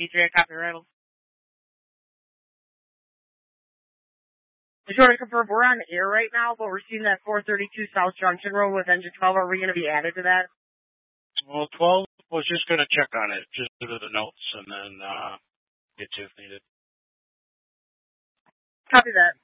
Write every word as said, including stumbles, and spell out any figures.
B three, I copy arrival. Just want to confirm, we're on air right now, but we're seeing that four thirty-two South Junction Road with engine twelve. Are we going to be added to that? Well, twelve was just going to check on it, just do the notes, and then uh, get to if needed. Copy that.